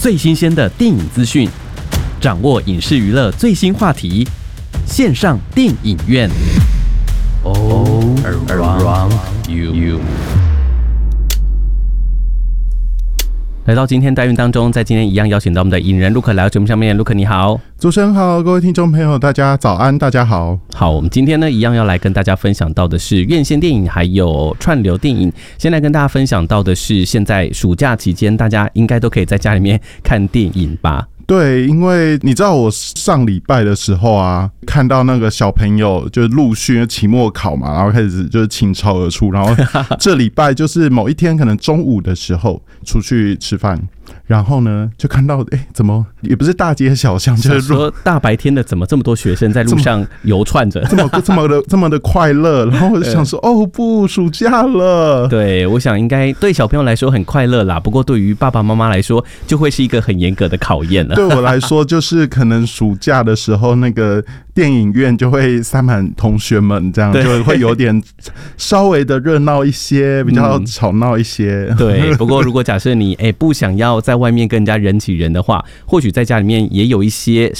最新鲜的电影资讯，掌握影视娱乐最新话题，线上电影院。All around you。来到今天代孕当中，在今天一样邀请到我们的影人陆可来到节目上面。陆可你好。 主持人好，各位听众朋友大家早安，大家好。 好，我们今天呢一样要来跟大家分享到的是院线电影还有串流电影。先来跟大家分享到的是，现在暑假期间大家应该都可以在家里面看电影吧。 对，因为你知道我上礼拜的时候啊，看到那个小朋友就是陆续期末考嘛，然后开始就是倾巢而出，然后这礼拜就是某一天可能中午的时候出去吃饭，然后呢就看到怎么也不是大街小巷，就是说大白天的怎么这么多学生在路上游窜着， 这么的快乐，然后我就想说哦不，暑假了。 对，我想应该对小朋友来说很快乐啦，不过对于爸爸妈妈来说就会是一个很严格的考验了。 对我来说，就是可能暑假的时候，那个电影院就会塞满同学们，这样就会有点稍微的热闹一些，比较吵闹一些。 对，不过如果假设你不想要在外面跟人家人挤人的话，或许在家里面也有一些